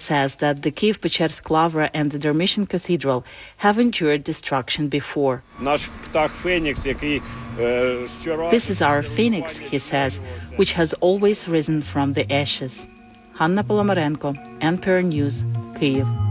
says that the Kiev-Pechersk Lavra and the Dormition Cathedral have endured destruction before. This is our phoenix, he says, which has always risen from the ashes. Hanna Polomarenko, NPR News, Kyiv.